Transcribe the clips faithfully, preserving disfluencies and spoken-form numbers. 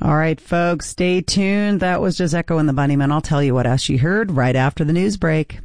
All right, folks, stay tuned. That was just Echo and the Bunnymen. I'll tell you what else you heard right after the news break.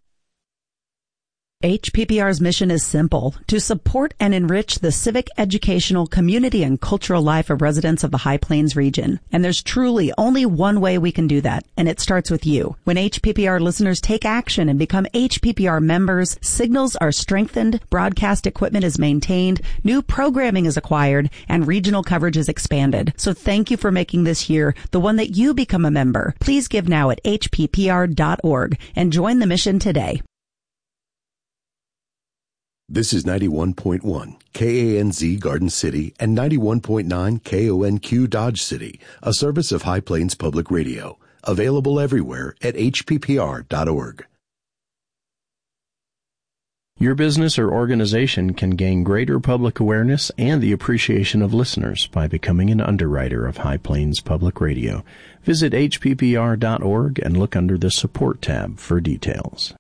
H P P R's mission is simple: to support and enrich the civic, educational, community, and cultural life of residents of the High Plains region. And there's truly only one way we can do that, and it starts with you. When H P P R listeners take action and become H P P R members, signals are strengthened, broadcast equipment is maintained, new programming is acquired, and regional coverage is expanded. So thank you for making this year the one that you become a member. Please give now at H P P R dot org and join the mission today. This is ninety-one point one K A N Z Garden City and ninety-one point nine K O N Q Dodge City, a service of High Plains Public Radio. Available everywhere at H P P R dot org. Your business or organization can gain greater public awareness and the appreciation of listeners by becoming an underwriter of High Plains Public Radio. Visit H P P R dot org and look under the Support tab for details.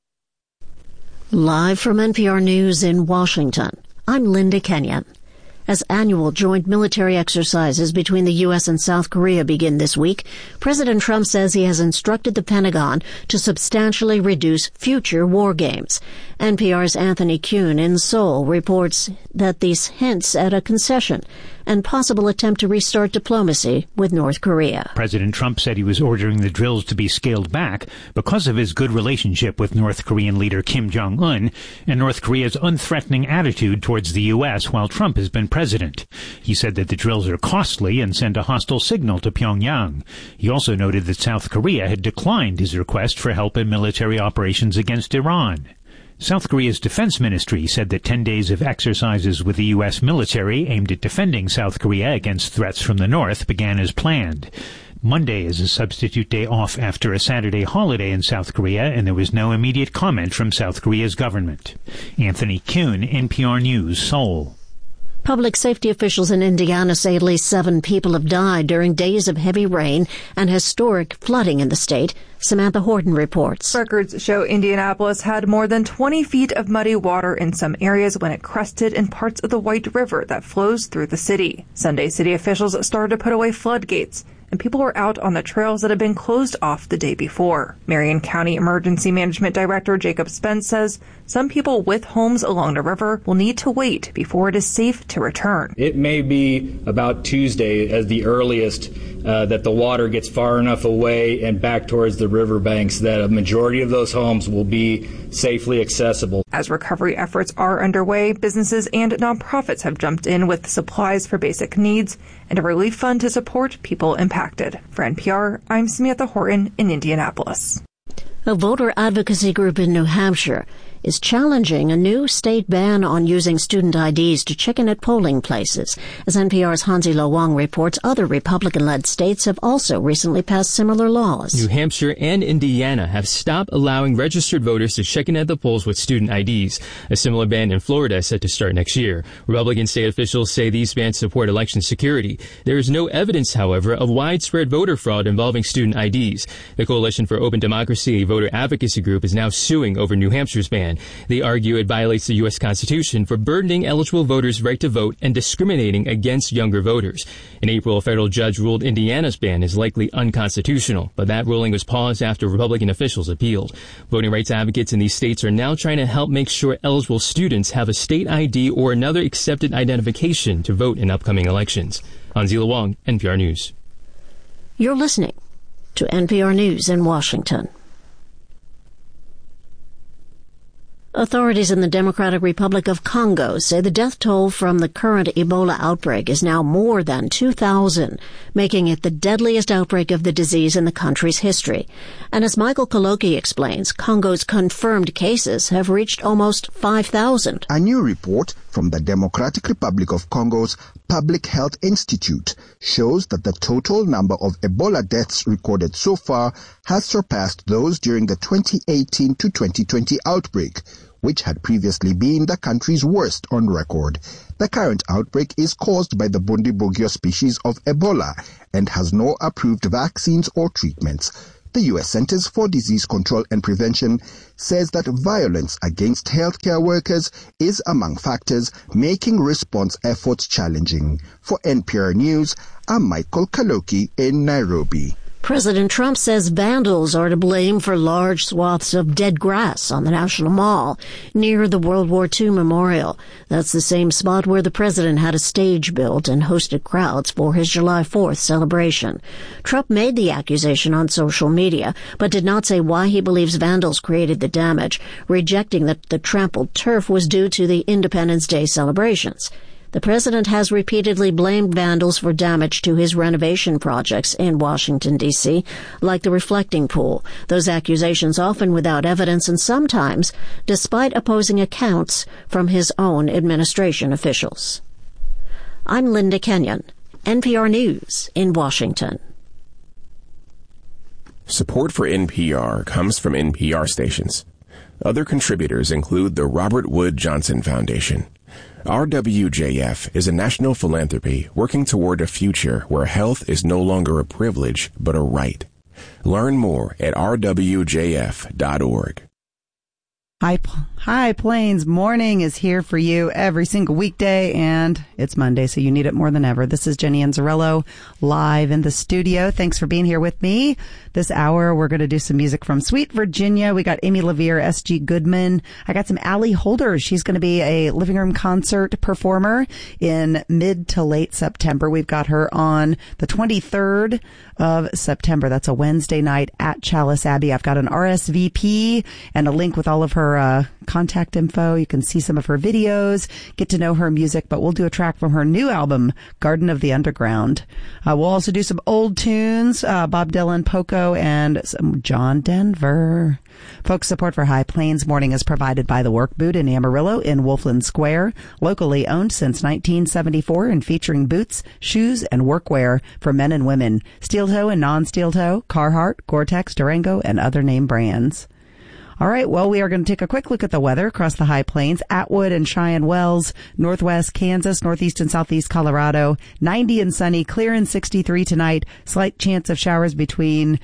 Live from N P R News in Washington, I'm Linda Kenyon. As annual joint military exercises between the U S and South Korea begin this week, President Trump says he has instructed the Pentagon to substantially reduce future war games. N P R's Anthony Kuhn in Seoul reports that these hints at a concession and possible attempt to restart diplomacy with North Korea. President Trump said he was ordering the drills to be scaled back because of his good relationship with North Korean leader Kim Jong-un and North Korea's unthreatening attitude towards the U S while Trump has been president. He said that the drills are costly and send a hostile signal to Pyongyang. He also noted that South Korea had declined his request for help in military operations against Iran. South Korea's defense ministry said that ten days of exercises with the U S military aimed at defending South Korea against threats from the north began as planned. Monday is a substitute day off after a Saturday holiday in South Korea, and there was no immediate comment from South Korea's government. Anthony Kuhn, N P R News, Seoul. Public safety officials in Indiana say at least seven people have died during days of heavy rain and historic flooding in the state. Samantha Horton reports. Records show Indianapolis had more than twenty feet of muddy water in some areas when it crested in parts of the White River that flows through the city. Sunday, city officials started to put away floodgates, and people were out on the trails that had been closed off the day before. Marion County Emergency Management Director Jacob Spence says some people with homes along the river will need to wait before it is safe to return. It may be about Tuesday as the earliest uh, that the water gets far enough away and back towards the riverbanks that a majority of those homes will be safely accessible. As recovery efforts are underway, businesses and nonprofits have jumped in with supplies for basic needs and a relief fund to support people impacted. For N P R, I'm Samantha Horton in Indianapolis. A voter advocacy group in New Hampshire is challenging a new state ban on using student I Ds to check in at polling places. As N P R's Hansi Lo Wang reports, other Republican-led states have also recently passed similar laws. New Hampshire and Indiana have stopped allowing registered voters to check in at the polls with student I Ds. A similar ban in Florida is set to start next year. Republican state officials say these bans support election security. There is no evidence, however, of widespread voter fraud involving student I Ds. The Coalition for Open Democracy, a voter advocacy group, is now suing over New Hampshire's ban. They argue it violates the U S Constitution for burdening eligible voters' right to vote and discriminating against younger voters. In April, a federal judge ruled Indiana's ban is likely unconstitutional, but that ruling was paused after Republican officials appealed. Voting rights advocates in these states are now trying to help make sure eligible students have a state I D or another accepted identification to vote in upcoming elections. Hansi Lo Wang, N P R News. You're listening to N P R News in Washington. Authorities in the Democratic Republic of Congo say the death toll from the current Ebola outbreak is now more than two thousand, making it the deadliest outbreak of the disease in the country's history. And as Michael Koloki explains, Congo's confirmed cases have reached almost five thousand. A new report from the Democratic Republic of Congo's Public Health Institute shows that the total number of Ebola deaths recorded so far has surpassed those during the twenty eighteen to twenty twenty outbreak, which had previously been the country's worst on record. The current outbreak is caused by the Bundibugyo species of Ebola and has no approved vaccines or treatments. The U S Centers for Disease Control and Prevention says that violence against healthcare workers is among factors making response efforts challenging. For N P R News, I'm Michael Kaloki in Nairobi. President Trump says vandals are to blame for large swaths of dead grass on the National Mall near the World War Two Memorial. That's the same spot where the president had a stage built and hosted crowds for his July fourth celebration. Trump made the accusation on social media, but did not say why he believes vandals created the damage, rejecting that the trampled turf was due to the Independence Day celebrations. The president has repeatedly blamed vandals for damage to his renovation projects in Washington, D C, like the reflecting pool. Those accusations often without evidence and sometimes despite opposing accounts from his own administration officials. I'm Linda Kenyon, N P R News in Washington. Support for N P R comes from N P R stations. Other contributors include the Robert Wood Johnson Foundation. R W J F is a national philanthropy working toward a future where health is no longer a privilege, but a right. Learn more at r w j f dot org. High, High Plains Morning is here for you every single weekday, and it's Monday, so you need it more than ever. This is Jenny Anzarello live in the studio. Thanks for being here with me. This hour, we're going to do some music from Sweet Virginia. We got Amy LaVere, S G Goodman. I got some Allie Holder. She's going to be a living room concert performer in mid to late September. We've got her on the twenty-third of September. That's a Wednesday night at Chalice Abbey. I've got an R S V P and a link with all of her uh, contact info. You can see some of her videos, get to know her music, but we'll do a track from her new album, Garden of the Underground. Uh, we'll also do some old tunes, uh, Bob Dylan, Poco, and some John Denver. Folks, support for High Plains Morning is provided by the Work Boot in Amarillo in Wolfland Square, locally owned since nineteen seventy-four and featuring boots, shoes, and workwear for men and women, steel toe and non-steel toe, Carhartt, Gore-Tex, Durango, and other name brands. All right, well, we are going to take a quick look at the weather across the High Plains. Atwood and Cheyenne Wells, northwest Kansas, northeast and southeast Colorado, ninety and sunny, clear and sixty-three tonight. Slight chance of showers between,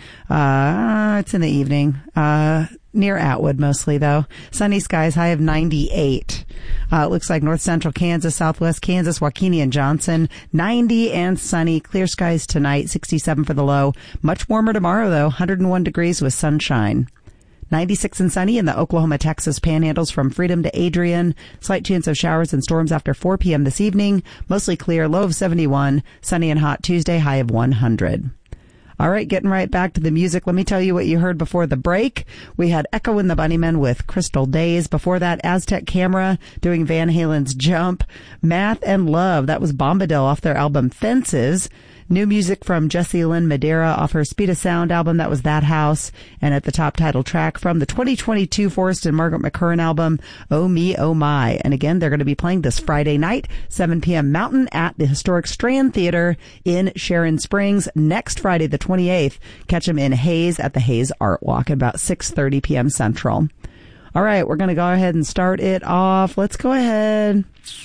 uh, it's in the evening, uh, near Atwood mostly though. Sunny skies, high of ninety-eight. Uh, it looks like north central Kansas, southwest Kansas, Waukene and Johnson, ninety and sunny, clear skies tonight, sixty-seven for the low. Much warmer tomorrow though, one hundred one degrees with sunshine. ninety-six and sunny in the Oklahoma-Texas panhandles from Freedom to Adrian. Slight chance of showers and storms after four p.m. this evening. Mostly clear, low of seventy-one. Sunny and hot Tuesday, high of one hundred. All right, getting right back to the music. Let me tell you what you heard before the break. We had Echo and the Bunnymen with Crystal Days. Before that, Aztec Camera doing Van Halen's Jump. Math and Love, that was Bombadil off their album Fences. New music from Jessie Lynn Madera off her Speed of Sound album, that was That House. And at the top title track from the twenty twenty-two Forrest and Margaret McCurran album, Oh Me, Oh My. And again, they're going to be playing this Friday night, seven p.m. Mountain at the historic Strand Theater in Sharon Springs. Next Friday, the twenty-eighth, catch them in Hayes at the Hayes Art Walk at about six thirty p.m. Central. All right, we're going to go ahead and start it off. Let's go ahead.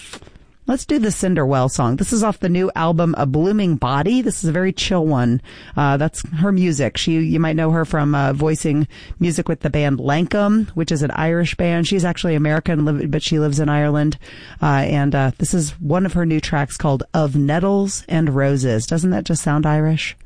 Let's do the Cinderwell song. This is off the new album, A Blooming Body. This is a very chill one. Uh, that's her music. She, you might know her from, uh, voicing music with the band Lankum, which is an Irish band. She's actually American, but she lives in Ireland. Uh, and, uh, this is one of her new tracks called Of Nettles and Roses. Doesn't that just sound Irish?